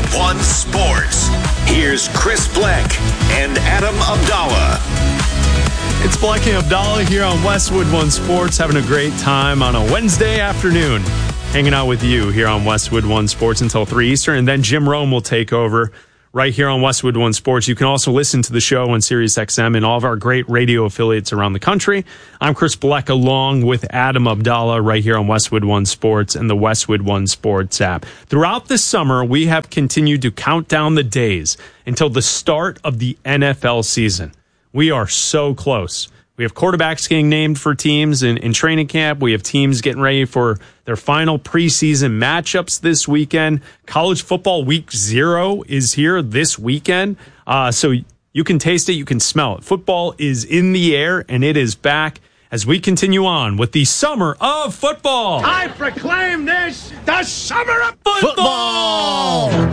One Sports. Here's Chris Bleck and Adam Abdallah. It's Bleck and Abdallah here on Westwood One Sports, having a great time on a Wednesday afternoon, hanging out with you here on Westwood One Sports until 3 Eastern, and then Jim Rome will take over right here on Westwood One Sports. You can also listen to the show on SiriusXM and all of our great radio affiliates around the country. I'm Chris Bleck along with Adam Abdallah right here on Westwood One Sports and the Westwood One Sports app. Throughout this summer, we have continued to count down the days until the start of the NFL season. We are so close. We have quarterbacks getting named for teams in training camp. We have teams getting ready for their final preseason matchups this weekend. College football week 0 is here this weekend. So you can taste it. You can smell it. Football is in the air, and it is back as we continue on with the Summer of Football. I proclaim this the Summer of Football! What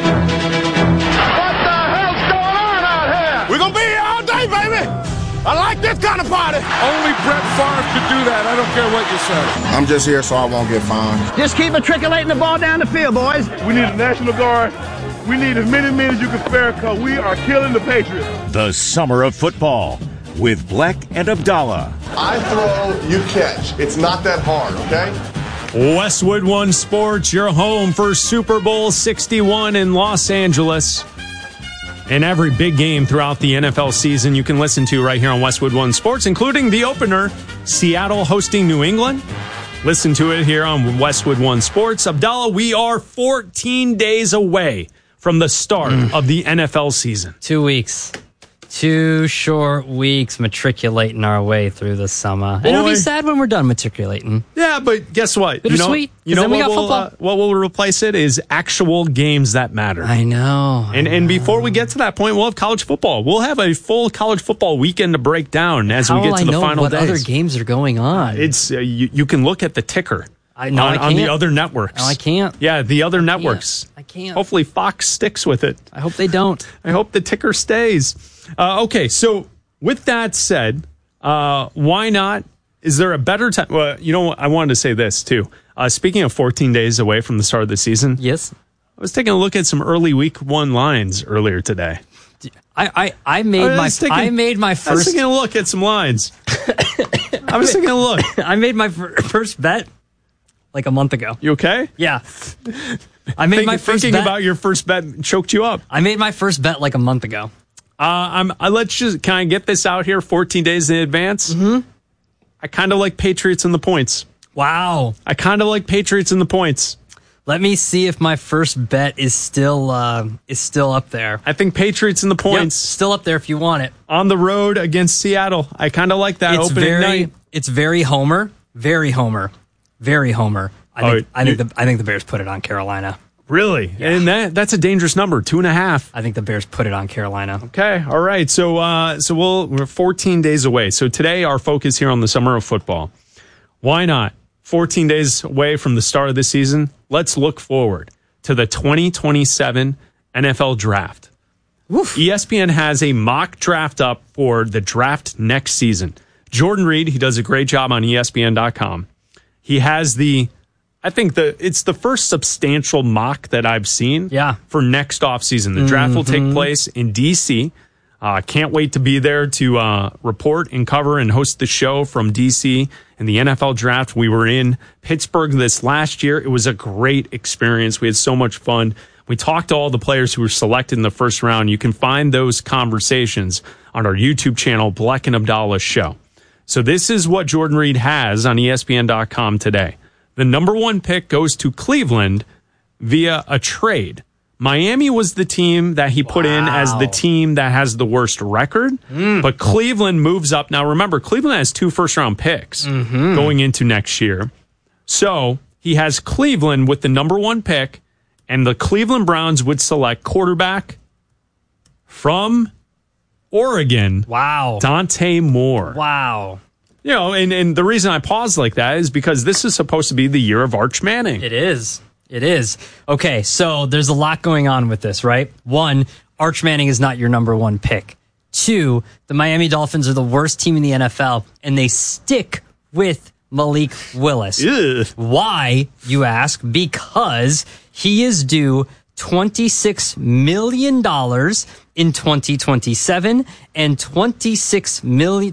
the hell's going on out here? We're going to be here all day, baby. I like this kind of party. Only Brett Favre could do that. I don't care what you say. I'm just here so I won't get fined. Just keep matriculating the ball down the field, boys. We need a National Guard. We need as many men as you can spare because we are killing the Patriots. The Summer of Football with Bleck and Abdallah. I throw, you catch. It's not that hard, okay? Westwood One Sports, your home for Super Bowl 61 in Los Angeles. And every big game throughout the NFL season you can listen to right here on Westwood One Sports, including the opener, Seattle hosting New England. Listen to it here on Westwood One Sports. Abdallah, we are 14 days away from the start of the NFL season. 2 weeks. 2 short weeks matriculating our way through the summer. And it'll be sad when we're done matriculating. Yeah, but guess what? Bittersweet. You know then we what got football. What will replace it is actual games that matter. I know. And before we get to that point, we'll have college football. We'll have a full college football weekend to break down as we get to the final days. What other games are going on? It's you can look at the ticker on the other networks. No, I can't. Yeah, the other networks. I can't. Hopefully Fox sticks with it. I hope they don't. I hope the ticker stays. Okay, so with that said, why not? Is there a better time? Well, you know what? I wanted to say this, too. Speaking of 14 days away from the start of the season. Yes. I was taking a look at some early week 1 lines earlier today. I made my first. I was taking a look at some lines. I was taking a look. I made my first bet like a month ago. You okay? Yeah. I made my first thinking bet. about your first bet choked you up. I made my first bet like a month ago. Can I get this out here 14 days in advance? Mm-hmm. I kind of like Patriots in the points. Wow. I kind of like Patriots in the points. Let me see if my first bet is still up there. I think Patriots in the points. Yep, still up there if you want it. On the road against Seattle. I kind of like that opening night. It's very Homer. Very Homer. Very Homer. I think the Bears put it on Carolina. Really? Yeah. And that's a dangerous number, 2.5. I think the Bears put it on Carolina. Okay, all right. So we're 14 days away. So today our focus here on the Summer of Football. Why not? 14 days away from the start of the season. Let's look forward to the 2027 NFL Draft. Oof. ESPN has a mock draft up for the draft next season. Jordan Reed, he does a great job on ESPN.com. He has it's the first substantial mock that I've seen for next offseason. The draft will take place in D.C. Can't wait to be there to report and cover and host the show from D.C. and the NFL Draft. We were in Pittsburgh this last year. It was a great experience. We had so much fun. We talked to all the players who were selected in the first round. You can find those conversations on our YouTube channel, Bleck and Abdallah Show. So this is what Jordan Reed has on ESPN.com today. The number 1 pick goes to Cleveland via a trade. Miami was the team that he put in as the team that has the worst record, but Cleveland moves up. Now, remember, Cleveland has 2 first-round picks going into next year. So he has Cleveland with the number 1 pick, and the Cleveland Browns would select quarterback from Oregon. Wow. Dante Moore. Wow. You know, and the reason I pause like that is because this is supposed to be the year of Arch Manning. It is. Okay, so there's a lot going on with this, right? 1, Arch Manning is not your number 1 pick. 2, the Miami Dolphins are the worst team in the NFL, and they stick with Malik Willis. Ugh. Why, you ask? Because he is due $26 million in 2027 and $27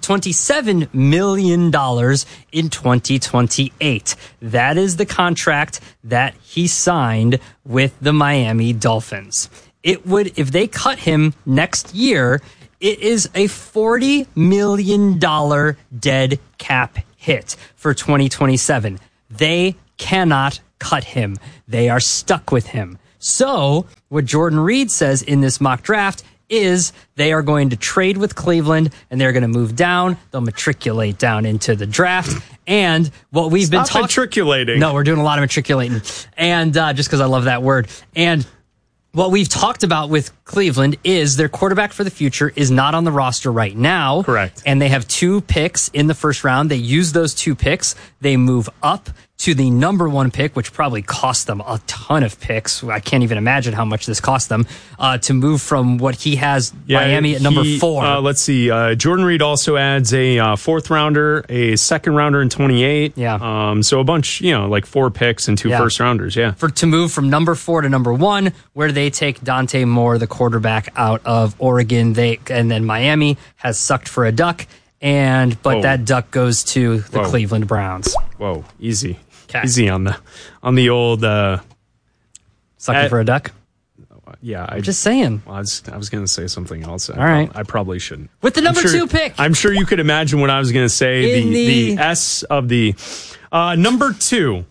million in 2028. That is the contract that he signed with the Miami Dolphins. It would, if they cut him next year, it is a $40 million dead cap hit for 2027. They cannot cut him. They are stuck with him. So what Jordan Reed says in this mock draft is they are going to trade with Cleveland and they're going to move down. They'll matriculate down into the draft. And what we've been talking... matriculating. No, we're doing a lot of matriculating. And just because I love that word. And what we've talked about with Cleveland is their quarterback for the future is not on the roster right now. Correct. And they have 2 picks in the first round. They use those 2 picks. They move up to the number 1 pick, which probably cost them a ton of picks. I can't even imagine how much this cost them to move from what he has Miami at number 4. Let's see. Jordan Reed also adds a 4th rounder, a 2nd rounder in 28. Yeah. So a bunch, like 4 picks and 2 first rounders. Yeah. To move from number 4 to number 1, where they take Dante Moore, the quarterback out of Oregon. And then Miami has sucked for a duck. But that duck goes to the Cleveland Browns. Whoa, easy. Okay. Easy on the old sucking for a duck. Yeah, I'm just saying. Well, I was going to say something else. All right, I probably shouldn't. With the number 2 pick, I'm sure you could imagine what I was going to say. The S of the number 2,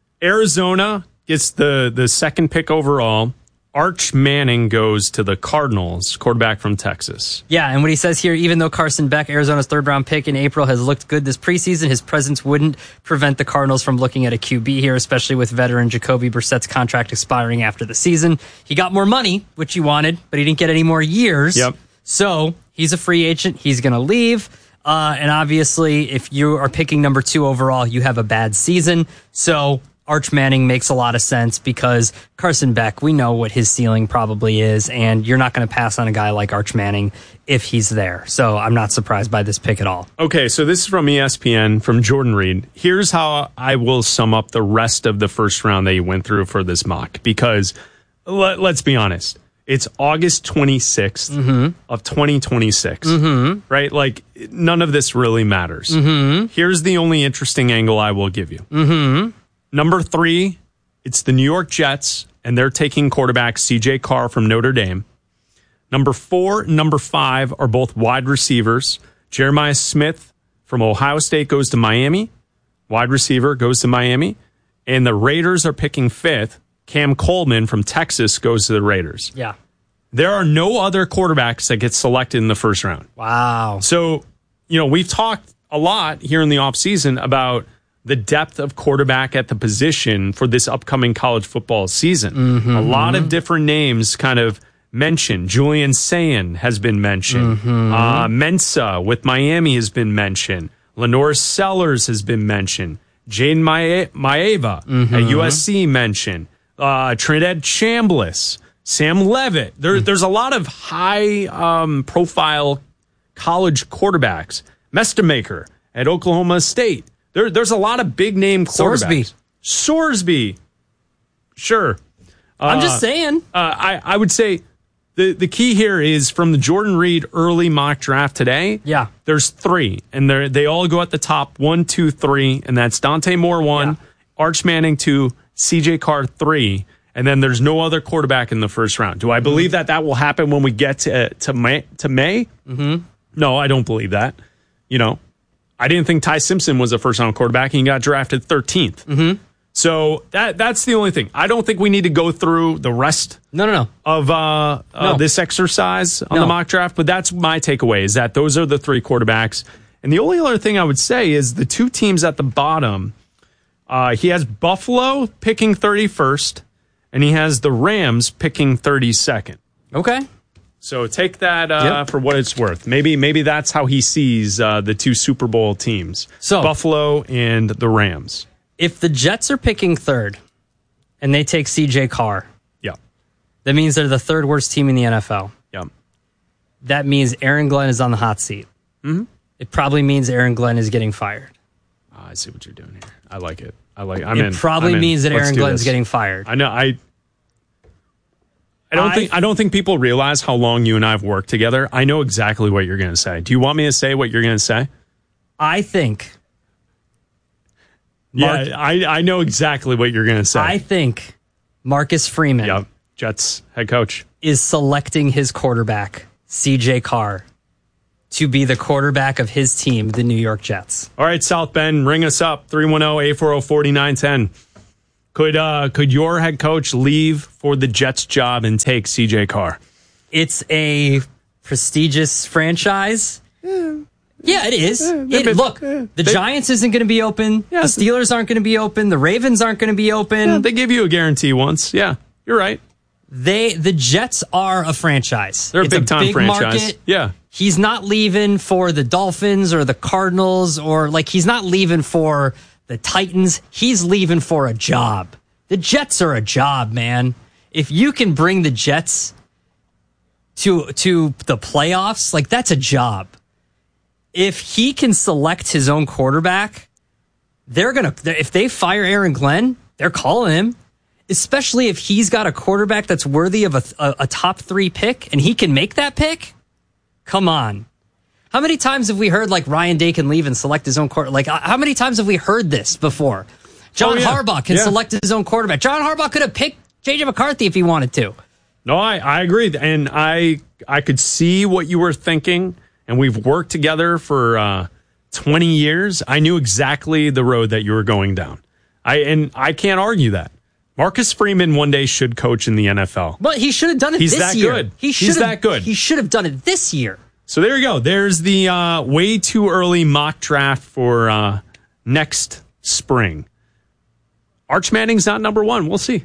Arizona gets the 2nd pick overall. Arch Manning goes to the Cardinals, quarterback from Texas. Yeah, and what he says here, even though Carson Beck, Arizona's 3rd-round pick in April, has looked good this preseason, his presence wouldn't prevent the Cardinals from looking at a QB here, especially with veteran Jacoby Brissett's contract expiring after the season. He got more money, which he wanted, but he didn't get any more years. Yep. So he's a free agent. He's going to leave. And obviously, if you are picking number 2 overall, you have a bad season. So Arch Manning makes a lot of sense because Carson Beck, we know what his ceiling probably is, and you're not going to pass on a guy like Arch Manning if he's there. So I'm not surprised by this pick at all. Okay, so this is from ESPN, from Jordan Reed. Here's how I will sum up the rest of the first round that you went through for this mock, because let's be honest. It's August 26th of 2026, right? Like, none of this really matters. Here's the only interesting angle I will give you. Number 3, it's the New York Jets, and they're taking quarterback C.J. Carr from Notre Dame. Number 4 and number 5 are both wide receivers. Jeremiah Smith from Ohio State goes to Miami. Wide receiver goes to Miami. And the Raiders are picking 5th. Cam Coleman from Texas goes to the Raiders. Yeah. There are no other quarterbacks that get selected in the first round. Wow. So, we've talked a lot here in the offseason about the depth of quarterback at the position for this upcoming college football season. A lot of different names kind of mentioned. Julian Sayin has been mentioned. Mensa with Miami has been mentioned. Lenore Sellers has been mentioned. Jaden Maeva at USC mentioned. Trinidad Chambliss, Sam Levitt. There's a lot of high profile college quarterbacks. Mestamaker at Oklahoma State. There's a lot of big name quarterbacks. Sorsby. Sure. I'm just saying. I would say the key here is from the Jordan Reed early mock draft today. Yeah. There's 3, and they all go at the top 1, 2, 3, and that's Dante Moore 1, Arch Manning 2, C.J. Carr 3, and then there's no other quarterback in the first round. Do I believe that will happen when we get to May? No, I don't believe that. I didn't think Ty Simpson was a first-round quarterback, and he got drafted 13th. So that's the only thing. I don't think we need to go through the rest of this exercise on the mock draft, but that's my takeaway, is that those are the 3 quarterbacks. And the only other thing I would say is the 2 teams at the bottom, he has Buffalo picking 31st, and he has the Rams picking 32nd. Okay. So take that for what it's worth. Maybe that's how he sees the 2 Super Bowl teams, so Buffalo and the Rams. If the Jets are picking 3rd and they take C.J. Carr, that means they're the 3rd worst team in the NFL. That means Aaron Glenn is on the hot seat. It probably means Aaron Glenn is getting fired. I see what you're doing here. I like it. It probably means that Aaron Glenn's getting fired. I know. I don't think people realize how long you and I have worked together. I know exactly what you're going to say. Do you want me to say what you're going to say? I think. I know exactly what you're going to say. I think Marcus Freeman, Jets head coach, is selecting his quarterback, CJ Carr, to be the quarterback of his team, the New York Jets. All right, South Bend, ring us up, 310-840-4910. Could your head coach leave for the Jets job and take CJ Carr? It's a prestigious franchise. Yeah, it is. The Giants isn't going to be open. Yeah. The Steelers aren't going to be open. The Ravens aren't going to be open. Yeah, they give you a guarantee once. Yeah, you're right. The Jets are a franchise. They're a big-time franchise. Market. Yeah. He's not leaving for the Dolphins or the Cardinals or he's not leaving for the Titans. He's leaving for a job. The Jets are a job, man. If you can bring the Jets to the playoffs, that's a job. If he can select his own quarterback, if they fire Aaron Glenn, they're calling him. Especially if he's got a quarterback that's worthy of a top 3 pick and he can make that pick. Come on. How many times have we heard Ryan Day can leave and select his own quarterback? How many times have we heard this before? John Harbaugh can select his own quarterback. John Harbaugh could have picked J.J. McCarthy if he wanted to. No, I agree. And I could see what you were thinking. And we've worked together for 20 years. I knew exactly the road that you were going down. I can't argue that. Marcus Freeman one day should coach in the NFL. But he should have done it this year. He's that good. He should have done it this year. So there you go. There's the way too early mock draft for next spring. Arch Manning's not number 1. We'll see.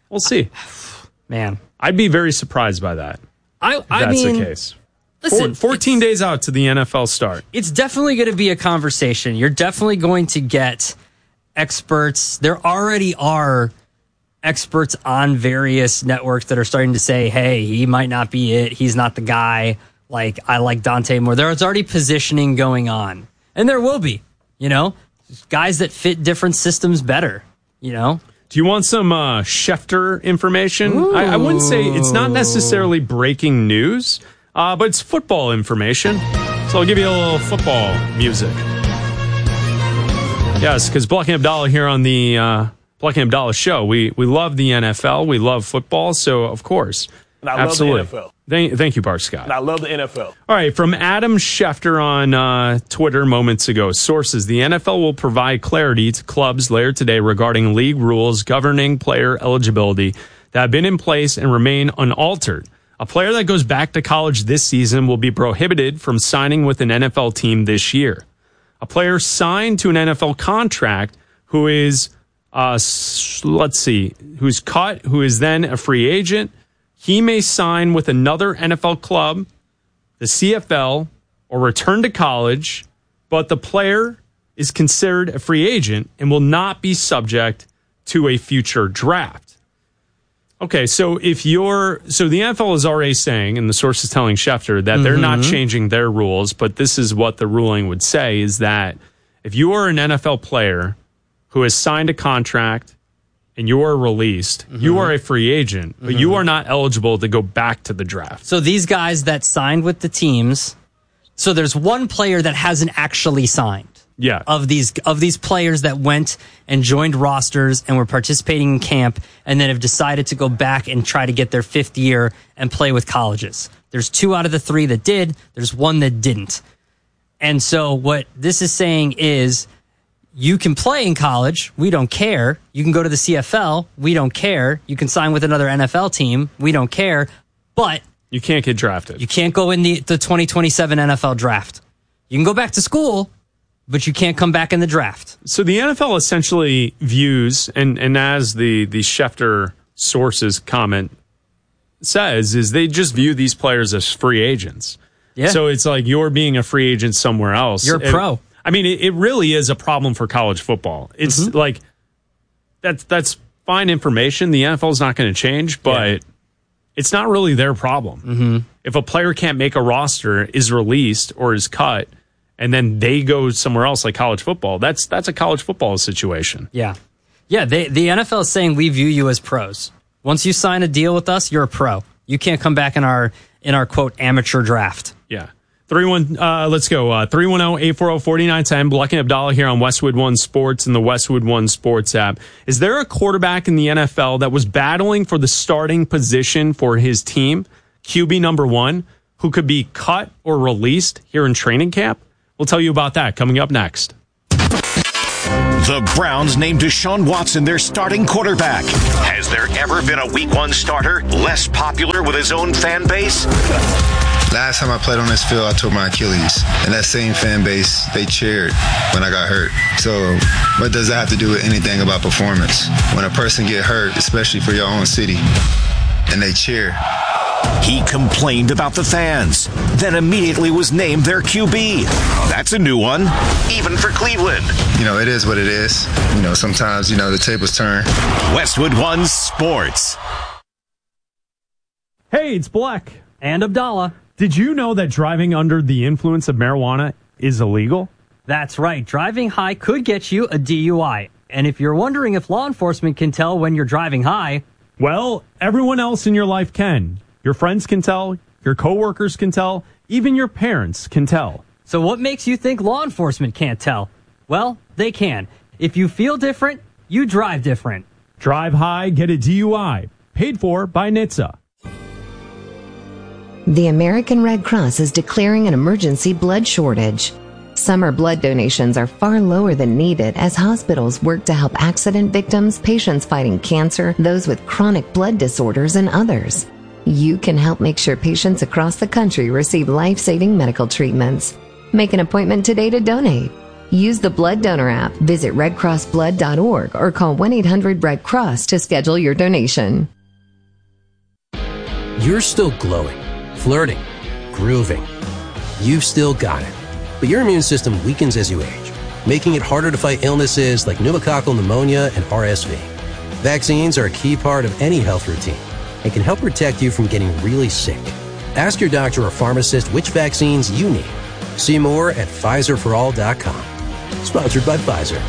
Man. I'd be very surprised by that. If that's the case. Listen, 14 days out to the NFL start. It's definitely going to be a conversation. You're definitely going to get experts. There already are experts on various networks that are starting to say, hey, he might not be it. He's not the guy. I like Dante Moore. There's already positioning going on. And there will be, guys that fit different systems better, Do you want some Schefter information? I wouldn't say it's not necessarily breaking news, but it's football information. So I'll give you a little football music. Yes, because Bleck and Abdallah here on the Bleck and Abdallah show. We love the NFL. We love football. So, of course. And I love the NFL. Thank you, Bart Scott. And I love the NFL. All right, from Adam Schefter on Twitter moments ago. Sources, the NFL will provide clarity to clubs later today regarding league rules governing player eligibility that have been in place and remain unaltered. A player that goes back to college this season will be prohibited from signing with an NFL team this year. A player signed to an NFL contract who is, who's cut, who is then a free agent, he may sign with another NFL club, the CFL, or return to college, but the player is considered a free agent and will not be subject to a future draft. Okay, so the NFL is already saying, and the source is telling Schefter, that they're not changing their rules, but this is what the ruling would say, is that if you are an NFL player who has signed a contract and you are released, you are a free agent, but you are not eligible to go back to the draft. So these guys that signed with the teams, so there's one player that hasn't actually signed. Yeah. Of these players that went and joined rosters and were participating in camp and then have decided to go back and try to get their 5th year and play with colleges. There's 2 out of the 3 that did. There's 1 that didn't. And so what this is saying is, you can play in college. We don't care. You can go to the CFL. We don't care. You can sign with another NFL team. We don't care. But you can't get drafted. You can't go in the 2027 NFL draft. You can go back to school, but you can't come back in the draft. So the NFL essentially views, and as the Schefter sources comment says, is they just view these players as free agents. Yeah. So it's like you're being a free agent somewhere else. You're a pro. I mean, it really is a problem for college football. It's like that's fine information. The NFL is not going to change, but it's not really their problem. If a player can't make a roster, is released or is cut, and then they go somewhere else like college football, that's a college football situation. Yeah. The NFL is saying we view you as pros. Once you sign a deal with us, you're a pro. You can't come back in our quote amateur draft. Yeah. 3-1, let's go. 310-840-4910. Black and Abdallah here on Westwood One Sports and the Westwood One Sports app. Is there a quarterback in the NFL that was battling for the starting position for his team, QB number 1, who could be cut or released here in training camp? We'll tell you about that coming up next. The Browns named Deshaun Watson their starting quarterback. Has there ever been a Week 1 starter less popular with his own fan base? Last time I played on this field, I tore my Achilles. And that same fan base, they cheered when I got hurt. So what does that have to do with anything about performance? When a person get hurt, especially for your own city, and they cheer. He complained about the fans, then immediately was named their QB. That's a new one, even for Cleveland. It is what it is. Sometimes, the tables turn. Westwood One Sports. Hey, it's Black. And Abdallah. Did you know that driving under the influence of marijuana is illegal? That's right. Driving high could get you a DUI. And if you're wondering if law enforcement can tell when you're driving high, well, everyone else in your life can. Your friends can tell, your coworkers can tell, even your parents can tell. So what makes you think law enforcement can't tell? Well, they can. If you feel different, you drive different. Drive high, get a DUI. Paid for by NHTSA. The American Red Cross is declaring an emergency blood shortage. Summer blood donations are far lower than needed as hospitals work to help accident victims, patients fighting cancer, those with chronic blood disorders, and others. You can help make sure patients across the country receive life-saving medical treatments. Make an appointment today to donate. Use the Blood Donor app, visit redcrossblood.org, or call 1-800-RED-CROSS to schedule your donation. You're still glowing, flirting, grooving. You've still got it. But your immune system weakens as you age, making it harder to fight illnesses like pneumococcal pneumonia and RSV. Vaccines are a key part of any health routine and can help protect you from getting really sick. Ask your doctor or pharmacist which vaccines you need. See more at PfizerForAll.com. Sponsored by Pfizer.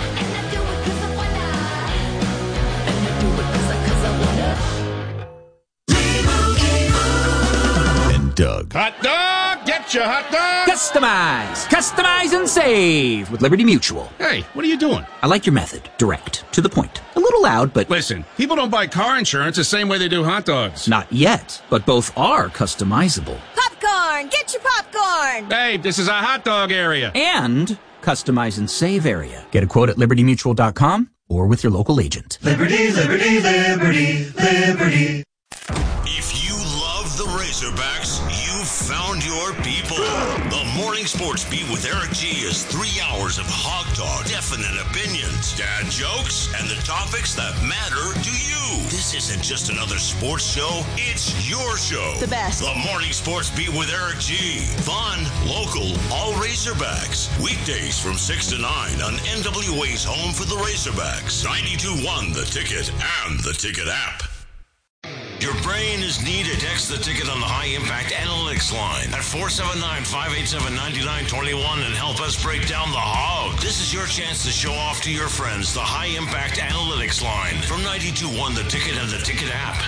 And Doug. Hot dog! Get your hot dog! Customize and save with Liberty Mutual. Hey, what are you doing? I like your method. Direct. To the point. A little loud, but... Listen, people don't buy car insurance the same way they do hot dogs. Not yet, but both are customizable. Popcorn! Get your popcorn! Hey, this is a hot dog area. And customize and save area. Get a quote at libertymutual.com or with your local agent. Liberty, liberty, liberty, liberty. If you love the Razorbacks, you've found your people. The Morning Sports Beat with Eric G is 3 hours of hog talk, definite opinions, dad jokes, and the topics that matter to you. This isn't just another sports show, it's your show. The best. The Morning Sports Beat with Eric G. Fun, local, all Razorbacks. Weekdays from 6 to 9 on NWA's home for the Razorbacks. 92.1 The Ticket and the Ticket app. Your brain is needed. Text the Ticket on the High Impact Analytics line at 479-587-9921 and help us break down the hog. This is your chance to show off to your friends the High Impact Analytics line from 92.1 The Ticket and the Ticket app.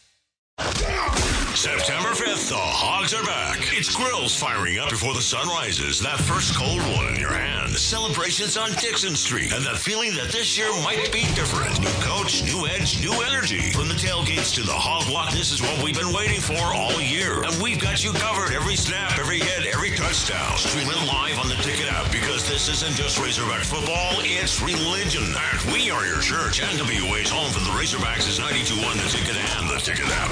September 5th, the Hogs are back. It's grills firing up before the sun rises. That first cold one in your hand. Celebrations on Dixon Street. And that feeling that this year might be different. New coach, new edge, new energy. From the tailgates to the hog walk, this is what we've been waiting for all year. And we've got you covered. Every snap, every hit, every touchdown. Stream it live on the Ticket app because this isn't just Razorback football, it's religion. And we are your church. NWA's home for the Razorbacks is 92.1 The Ticket and the Ticket app.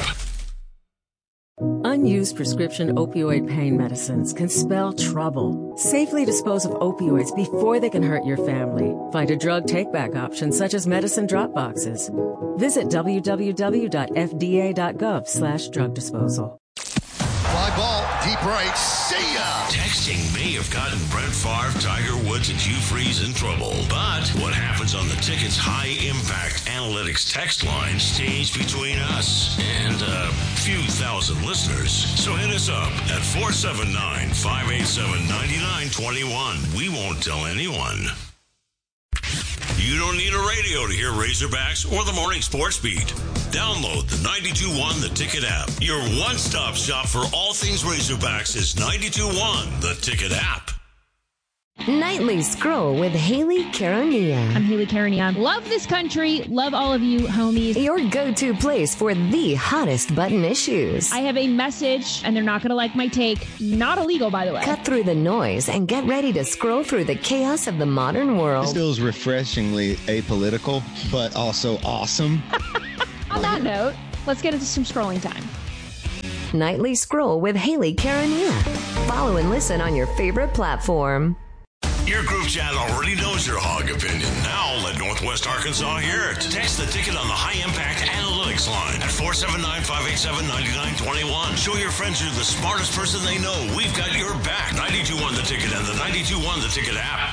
Unused prescription opioid pain medicines can spell trouble. Safely dispose of opioids before they can hurt your family. Find a drug take-back option such as medicine drop boxes. Visit www.fda.gov/drug disposal. Fly ball, deep right, see ya! Texting may have gotten Brett Favre, Tiger Woods, and Hugh Freeze in trouble. But what happens on the Ticket's High Impact Analytics text line stays between us and a few thousand listeners. So hit us up at 479-587-9921. We won't tell anyone. You don't need a radio to hear Razorbacks or the Morning Sports Beat. Download the 92.1 The Ticket app. Your one-stop shop for all things Razorbacks is 92.1 The Ticket app. Nightly Scroll with Haley Caronia. I'm Haley Caronia. Love this country. Love all of you, homies. Your go-to place for the hottest button issues. I have a message, and they're not going to like my take. Not illegal, by the way. Cut through the noise and get ready to scroll through the chaos of the modern world. This feels refreshingly apolitical, but also awesome. On that note, let's get into some scrolling time. Nightly Scroll with Haley Caronia. Follow and listen on your favorite platform. Your group chat already knows your hog opinion. Now let Northwest Arkansas hear it. Text the ticket on the High Impact Analytics line at 479-587-9921. Show your friends you're the smartest person they know. We've got your back. 92.1 The Ticket and the 92.1 The Ticket app.